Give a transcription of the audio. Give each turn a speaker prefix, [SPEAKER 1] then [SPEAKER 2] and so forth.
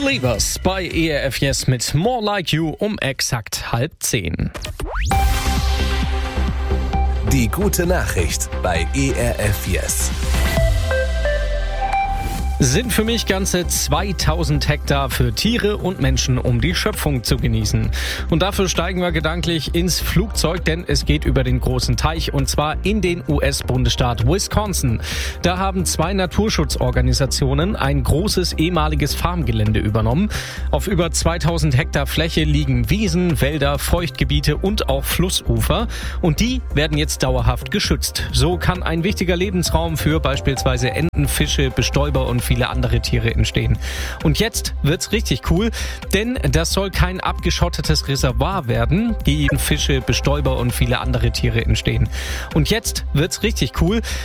[SPEAKER 1] Believers bei ERF Yes mit More Like You um exakt 9:30.
[SPEAKER 2] Die gute Nachricht bei ERF Yes.
[SPEAKER 1] Sind für mich ganze 2000 Hektar für Tiere und Menschen, um die Schöpfung zu genießen. Und dafür steigen wir gedanklich ins Flugzeug, denn es geht über den großen Teich und zwar in den US-Bundesstaat Wisconsin. Da haben 2 Naturschutzorganisationen ein großes ehemaliges Farmgelände übernommen. Auf über 2000 Hektar Fläche liegen Wiesen, Wälder, Feuchtgebiete und auch Flussufer. Und die werden jetzt dauerhaft geschützt. So kann ein wichtiger Lebensraum für beispielsweise Enten, Fische, Bestäuber und viele andere Tiere entstehen. Und jetzt wird's richtig cool, denn das soll kein abgeschottetes Reservoir werden, die Fische, Bestäuber und viele andere Tiere entstehen. Und jetzt wird's richtig cool,